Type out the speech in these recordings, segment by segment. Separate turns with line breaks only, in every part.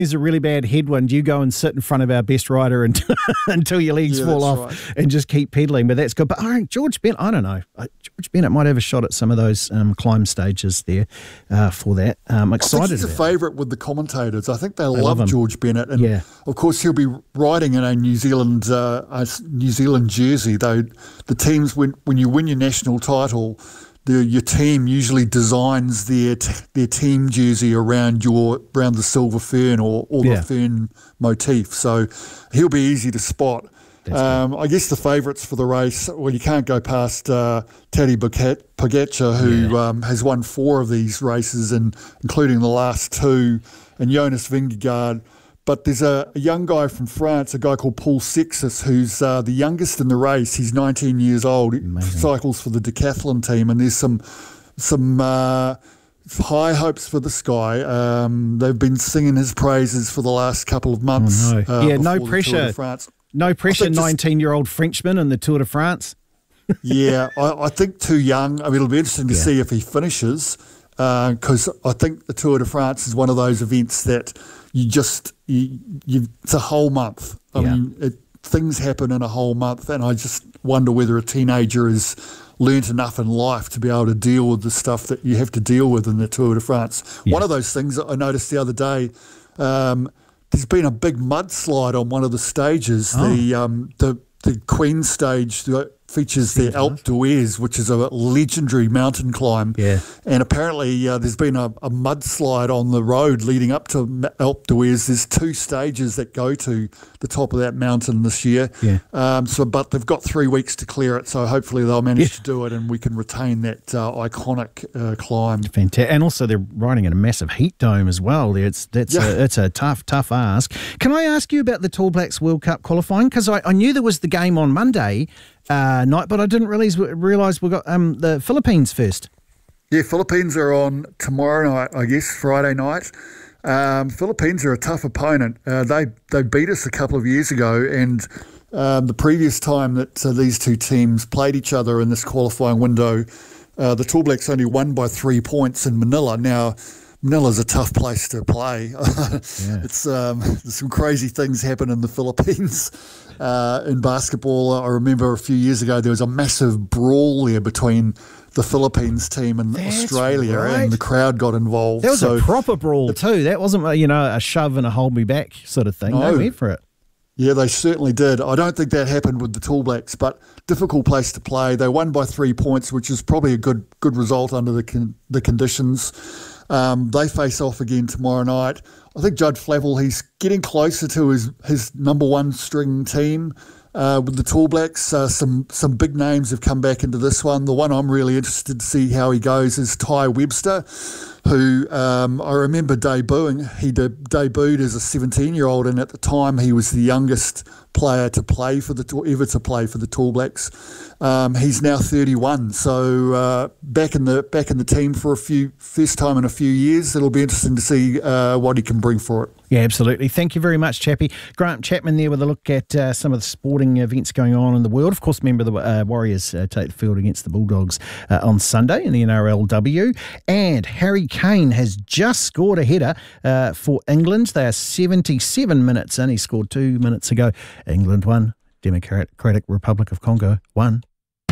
there's a really bad headwind, you go and sit in front of our best rider until your legs fall off, right, and just keep pedalling. But that's good. But George Bennett, I don't know. George Bennett might have a shot at some of those climb stages there for that. I'm excited.
I think he's a favourite with the commentators. I think they love George Bennett, and of course he'll be riding in a New Zealand jersey. Though the teams, when you win your national title, your team usually designs their team jersey around the silver fern or the fern motif. So he'll be easy to spot. I guess the favourites for the race, well, you can't go past Tadej Pogačar, who has won 4 of these races, including the last 2, and Jonas Vingegaard. But there's a young guy from France, a guy called Paul Sextus, who's the youngest in the race. He's 19 years old. He cycles for the decathlon team, and there's some high hopes for this guy. They've been singing his praises for the last couple of months.
No pressure. No pressure, 19-year-old Frenchman in the Tour de France.
I think too young. I mean, it'll be interesting to see if he finishes, because I think the Tour de France is one of those events that it's a whole month. I mean, things happen in a whole month, and I just wonder whether a teenager has learnt enough in life to be able to deal with the stuff that you have to deal with in the Tour de France. One of those things that I noticed the other day, there's been a big mudslide on one of the stages, the Queen stage that features the Alpe d'Huez, which is a legendary mountain climb. And apparently there's been a mudslide on the road leading up to Alpe d'Huez. There's 2 stages that go to the top of that mountain this year. But they've got 3 weeks to clear it, so hopefully they'll manage to do it and we can retain that iconic climb.
Fantastic. And also they're riding in a massive heat dome as well. It's a tough ask. Can I ask you about the Tall Blacks World Cup qualifying? Because I knew there was the game on Monday night, but I didn't realise we got the Philippines first.
Yeah, Philippines are on tomorrow night, I guess, Friday night. Philippines are a tough opponent. They beat us a couple of years ago, and the previous time that these two teams played each other in this qualifying window, the Tall Blacks only won by 3 points in Manila. Now, Manila's a tough place to play. It's there's some crazy things happen in the Philippines. In basketball, I remember a few years ago there was a massive brawl there between the Philippines team and Australia, and the crowd got involved.
That was a proper brawl too. That wasn't a shove and a hold me back sort of thing. No, they went for it.
Yeah, they certainly did. I don't think that happened with the Tall Blacks, but difficult place to play. They won by 3 points, which is probably a good result under the conditions. They face off again tomorrow night. I think Judd Flavel, he's getting closer to his number 1 string team with the Tall Blacks. Some big names have come back into this one. The one I'm really interested to see how he goes is Ty Webster, who I remember debuting. He debuted as a 17-year-old, and at the time he was the youngest player to play for the Tall Blacks. He's now 31, so back in the team for first time in a few years. It'll be interesting to see what he can bring for it.
Yeah, absolutely. Thank you very much, Chappie. Grant Chapman there with a look at some of the sporting events going on in the world. Of course, remember the Warriors take the field against the Bulldogs on Sunday in the NRLW. And Harry Kane has just scored a header for England. They are 77 minutes in. He scored 2 minutes ago. England 1, Democratic Republic of Congo 1.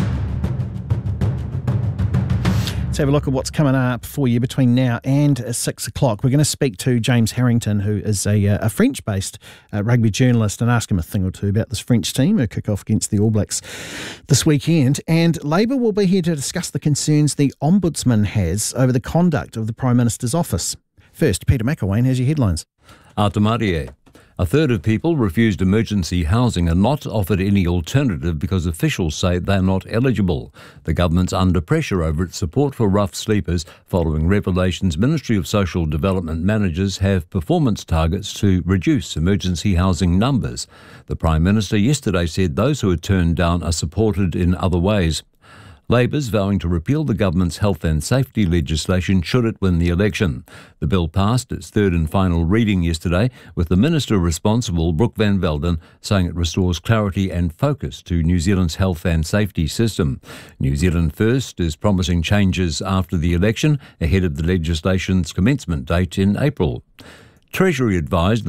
Let's have a look at what's coming up for you between now and 6 o'clock. We're going to speak to James Harrington, who is a French-based rugby journalist, and ask him a thing or two about this French team who kick off against the All Blacks this weekend. And Labour will be here to discuss the concerns the Ombudsman has over the conduct of the Prime Minister's office. First, Peter McElwain has your headlines.
Artemarie. A third of people refused emergency housing are not offered any alternative because officials say they're not eligible. The government's under pressure over its support for rough sleepers following revelations Ministry of Social Development managers have performance targets to reduce emergency housing numbers. The Prime Minister yesterday said those who are turned down are supported in other ways. Labour's vowing to repeal the government's health and safety legislation should it win the election. The bill passed its third and final reading yesterday, with the minister responsible, Brooke Van Velden, saying it restores clarity and focus to New Zealand's health and safety system. New Zealand First is promising changes after the election, ahead of the legislation's commencement date in April. Treasury advised